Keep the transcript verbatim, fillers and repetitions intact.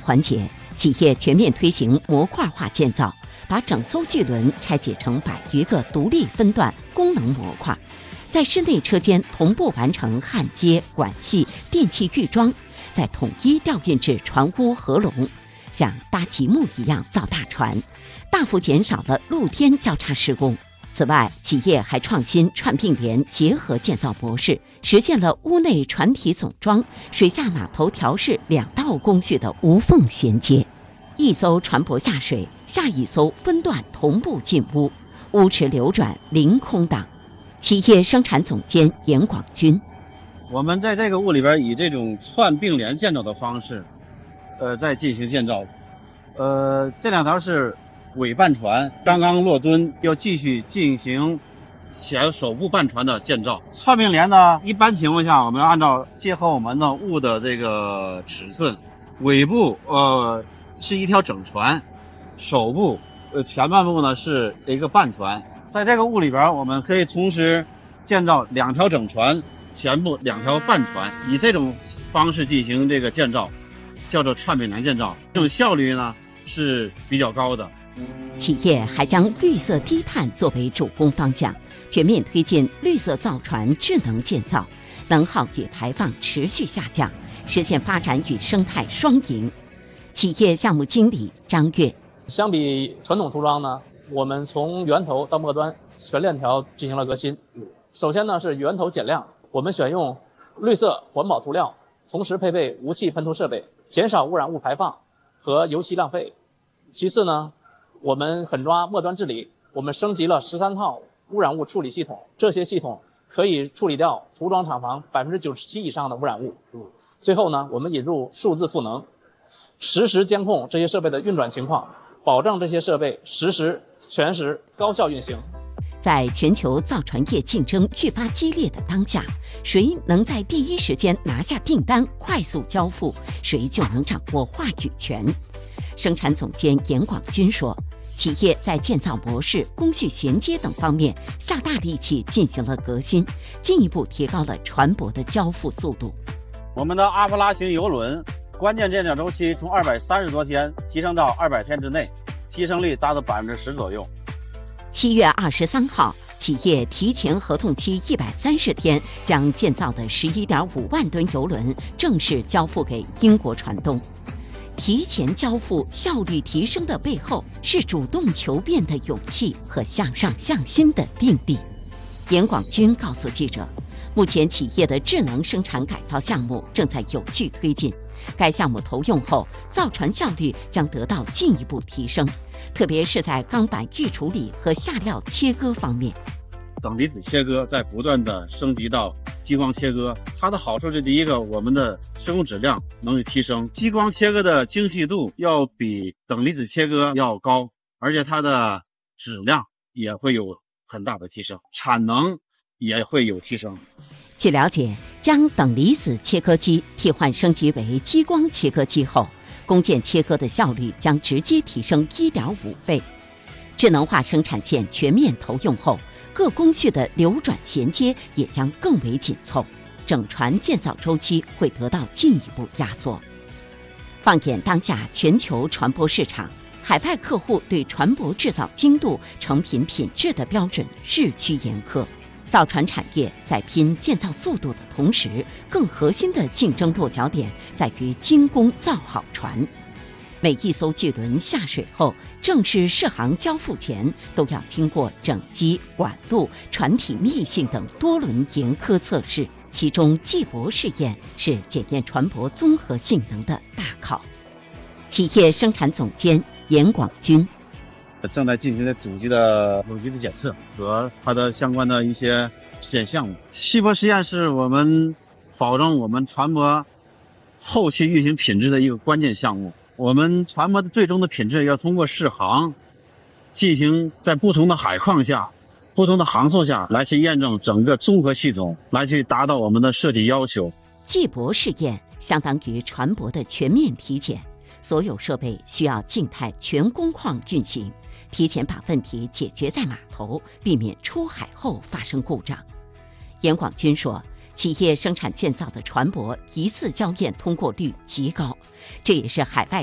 环节，企业全面推行模块化建造，把整艘巨轮拆解成百余个独立分段功能模块，在室内车间同步完成焊接、管系、电气预装，再统一调运至船坞合龙，像搭积木一样造大船，大幅减少了露天交叉施工。此外，企业还创新串并联结合建造模式，实现了屋内船体总装、水下码头调试两道工序的无缝衔接。一艘船舶下水，下一艘分段同步进屋，屋池流转，零空档。企业生产总监严广军： 我们在这个屋里边以这种串并联建造的方式，呃，在进行建造。呃，这两条是尾半船刚刚落墩，要继续进行前首部半船的建造。串并联呢，一般情况下我们要按照结合我们的物的这个尺寸，尾部呃是一条整船，首部呃前半部呢是一个半船。在这个屋里边，我们可以同时建造两条整船，前部两条半船，以这种方式进行这个建造，叫做串并联建造。这种效率呢是比较高的。 企业还将绿色低碳作为主攻方向，全面推进绿色造船智能建造，能耗与排放持续下降，实现发展与生态双赢。企业项目经理张跃： 相比传统涂装呢，我们从源头到末端全链条进行了革新。首先呢是源头减量，我们选用绿色环保涂料，同时配备无气喷涂设备，减少污染物排放和油漆浪费。其次呢，我们狠抓末端治理，我们升级了十三套污染物处理系统，这些系统可以处理掉涂装厂房百分之九十七以上的污染物。最后呢，我们引入数字赋能，实时监控这些设备的运转情况，保证这些设备实时、全时、高效运行。 在全球造船业竞争愈发激烈的当下，谁能在第一时间拿下订单、快速交付，谁就能掌握话语权。生产总监严广军说，企业在建造模式、工序衔接等方面下大力气进行了革新，进一步提高了船舶的交付速度。 我们的阿普拉型邮轮关键建造周期从二百三十多天提升到二百天之内，提升率达到百分之十左右。 七月二十三号，企业提前合同期一百三十天，将建造的十一点五万吨邮轮正式交付给英国船东。提前交付效率提升的背后，是主动求变的勇气和向上向心的定力。严广军告诉记者，目前企业的智能生产改造项目正在有序推进，该项目投用后，造船效率将得到进一步提升，特别是在钢板预处理和下料切割方面。 等离子切割在不断的升级到激光切割，它的好处是第一个，我们的施工质量能有提升，激光切割的精细度要比等离子切割要高，而且它的质量也会有很大的提升，产能也会有提升。 据了解，将等离子切割机替换升级为激光切割机后，工件切割的效率将直接提升 一点五倍。智能化生产线全面投用后，各工序的流转衔接也将更为紧凑，整船建造周期会得到进一步压缩。放眼当下全球船舶市场，海外客户对船舶制造精度、成品品质的标准日趋严苛。造船产业在拼建造速度的同时，更核心的竞争落脚点在于精工造好船。每一艘巨轮下水后，正式试航交付前，都要经过整机、管路、船体密性等多轮严苛测试。其中技博试验是检验船舶综合性能的大考。企业生产总监严广军： 正在进行的主机的有机的检测和它的相关的一些实验项目。细博实验是我们保证我们船舶后期运行品质的一个关键项目。我们船舶的最终的品质要通过试航进行在不同的海况下、不同的航速下来去验证整个综合系统，来去达到我们的设计要求。 技博试验相当于船舶的全面体检，所有设备需要静态全工况运行，提前把问题解决在码头，避免出海后发生故障。严广军说，企业生产建造的船舶一次校验通过率极高，这也是海外